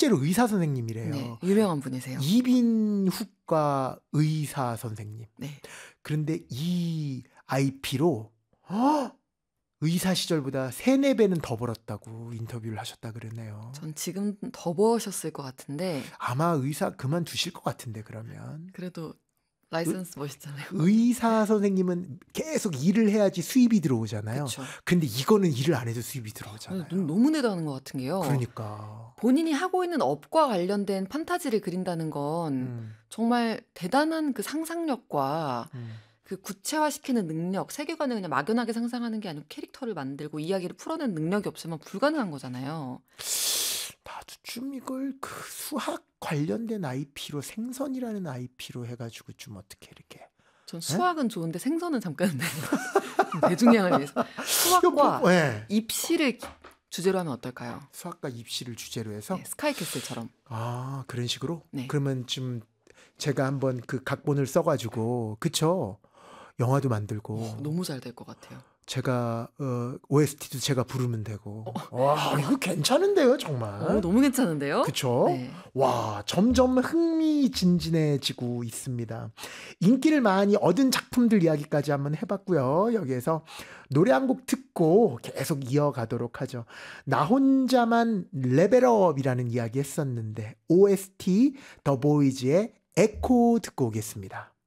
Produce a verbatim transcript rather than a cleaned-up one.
실제로 의사 선생님이래요. 네, 유명한 분이세요. 이빈후과 의사 선생님. 네. 그런데 이 아이피로 의사 시절보다 세네 배는 더 벌었다고 인터뷰를 하셨다 그러네요. 전 지금 더 버셨을 것 같은데 아마 의사 그만두실 것 같은데 그러면. 그래도 라이선스 멋있잖아요. 의사 선생님은 계속 일을 해야지 수입이 들어오잖아요. 그쵸. 근데 이거는 일을 안 해도 수입이 들어오잖아요. 너무, 너무 대단한 것 같은 게요. 그러니까. 본인이 하고 있는 업과 관련된 판타지를 그린다는 건 음, 정말 대단한 그 상상력과 음. 그 구체화시키는 능력, 세계관을 그냥 막연하게 상상하는 게 아니고 캐릭터를 만들고 이야기를 풀어내는 능력이 없으면 불가능한 거잖아요. 나도 좀 이걸 그 수학 관련된 아이피로 생선이라는 아이피로 해가지고 좀 어떻게 이렇게 전 수학은 좋은데 생선은 잠깐 대중량을 위해서 수학과 뭐, 네. 입시를 주제로 하면 어떨까요? 수학과 입시를 주제로 해서 네, 스카이캐슬처럼. 아 그런 식으로 네. 그러면 좀 제가 한번 그 각본을 써가지고 그쵸 영화도 만들고 어, 너무 잘 될 것 같아요. 제가 어, 오에스티도 제가 부르면 되고 와 이거 괜찮은데요 정말 어, 너무 괜찮은데요? 그쵸? 네. 와 점점 흥미진진해지고 있습니다. 인기를 많이 얻은 작품들 이야기까지 한번 해봤고요. 여기에서 노래 한 곡 듣고 계속 이어가도록 하죠. 나 혼자만 레벨업이라는 이야기 했었는데 오에스티 더 보이즈의 에코 듣고 오겠습니다.